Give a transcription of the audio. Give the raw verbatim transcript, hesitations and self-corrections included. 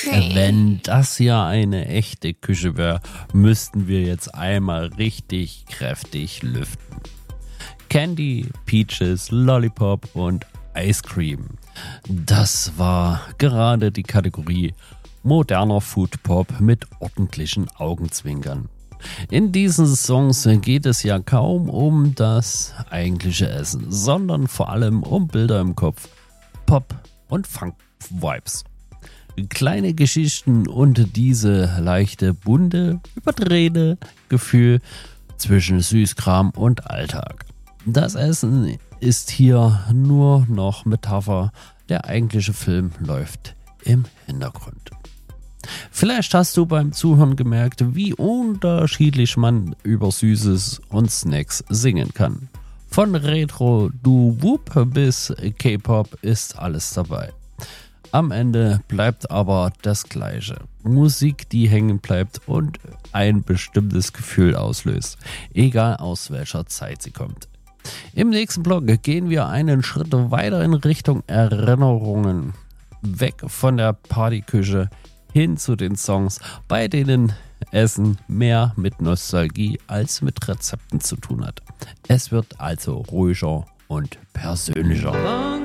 Wenn das hier eine echte Küche wäre, müssten wir jetzt einmal richtig kräftig lüften. Candy, Peaches, Lollipop und Ice Cream. Das war gerade die Kategorie moderner Foodpop mit ordentlichen Augenzwinkern. In diesen Songs geht es ja kaum um das eigentliche Essen, sondern vor allem um Bilder im Kopf, Pop und Funk-Vibes. Kleine Geschichten und diese leichte, bunte, überdrehte Gefühl zwischen Süßkram und Alltag. Das Essen ist hier nur noch Metapher, der eigentliche Film läuft im Hintergrund. Vielleicht hast du beim Zuhören gemerkt, wie unterschiedlich man über Süßes und Snacks singen kann. Von Retro, Doo-Wop bis K-Pop ist alles dabei. Am Ende bleibt aber das Gleiche. Musik, die hängen bleibt und ein bestimmtes Gefühl auslöst, egal aus welcher Zeit sie kommt. Im nächsten Blog gehen wir einen Schritt weiter in Richtung Erinnerungen. Weg von der Partyküche hin zu den Songs, bei denen Essen mehr mit Nostalgie als mit Rezepten zu tun hat. Es wird also ruhiger und persönlicher.